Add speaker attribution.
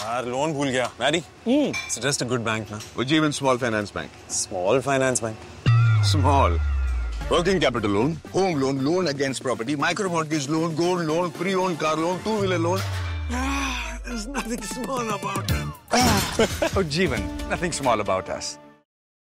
Speaker 1: यार लोन भूल गया Mary suggest a good bank ना
Speaker 2: Ujjivan Small Finance Bank.
Speaker 1: small finance bank
Speaker 2: Small. Working capital loan, home loan, loan against property, micro mortgage loan, gold loan, pre-owned car loan, two-wheeler loan. There's nothing small about it.
Speaker 3: Oh, Jeevan, nothing small about us.